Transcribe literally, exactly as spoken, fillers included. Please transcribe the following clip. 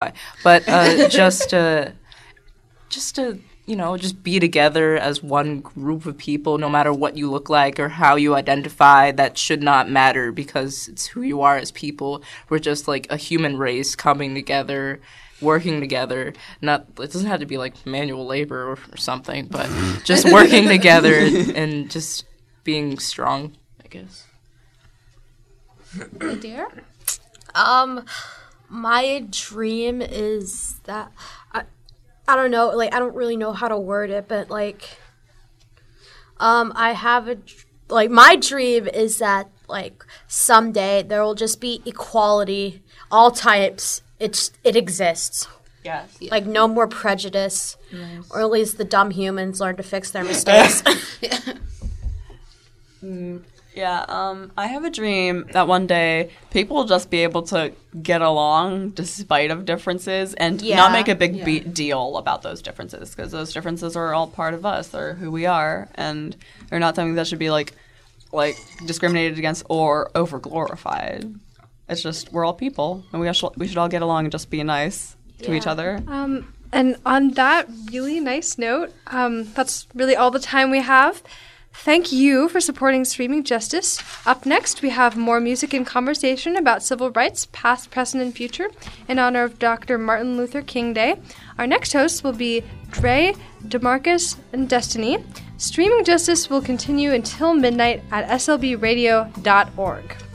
why. But uh, just uh, just to, you know, just be together as one group of people, no matter what you look like or how you identify. That should not matter because it's who you are as people. We're just like a human race coming together, working together. Not it doesn't have to be like manual labor or, or something, but just working together and, and just being strong, I guess. Dear? Um, my dream is that I, I don't know, like I don't really know how to word it, but like, um, I have a like my dream is that like someday there will just be equality, all types. It's it exists. Yes. Yeah. Like no more prejudice, Nice. or at least the dumb humans learn to fix their mistakes. mm. Yeah, um, I have a dream that one day people will just be able to get along despite of differences and Yeah. not make a big Yeah. be- deal about those differences because those differences are all part of us. They're who we are, and they're not something that should be like like discriminated against or over glorified. It's just we're all people, and we should we should all get along and just be nice to each Yeah. other. Um, and on that really nice note, um, that's really all the time we have. Thank you for supporting Streaming Justice. Up next, we have more music and conversation about civil rights, past, present, and future, in honor of Doctor Martin Luther King Day. Our next hosts will be Dre, DeMarcus, and Destiny. Streaming Justice will continue until midnight at s l b radio dot org.